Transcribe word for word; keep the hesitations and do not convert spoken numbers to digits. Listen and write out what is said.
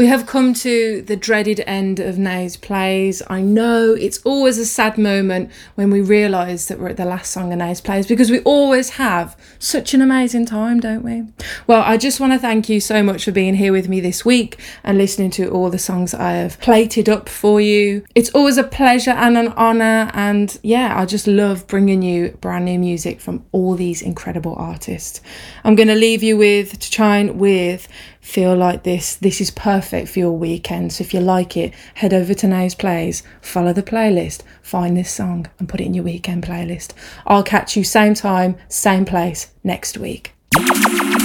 We have come to the dreaded end of Nay's Plays. I know it's always a sad moment when we realise that we're at the last song of Nay's Plays, because we always have such an amazing time, don't we? Well, I just want to thank you so much for being here with me this week and listening to all the songs I have plated up for you. It's always a pleasure and an honour, and yeah, I just love bringing you brand new music from all these incredible artists. I'm going to leave you with To Shine with Feel Like This. This is perfect for your weekend. So if you like it, head over to Nay's Plays, follow the playlist, find this song and put it in your weekend playlist. I'll catch you same time, same place next week.